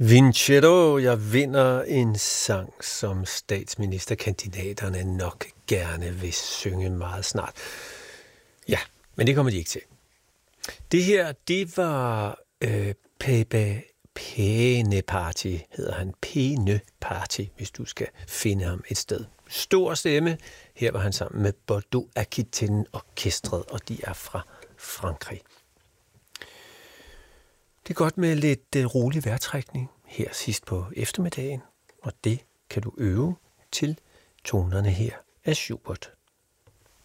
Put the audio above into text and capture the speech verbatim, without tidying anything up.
Vincero, jeg vinder en sang, som statsministerkandidaterne nok gerne vil synge meget snart. Ja, men det kommer de ikke til. Det her, det var øh, Pepe Pene Party, hedder han. Pene Party, hvis du skal finde ham et sted. Stor stemme. Her var han sammen med Bordeaux Aquitaine Orkestret, og de er fra Frankrig. Det er godt med lidt uh, rolig vejrtrækning her sidst på eftermiddagen, og det kan du øve til tonerne her af Schubert.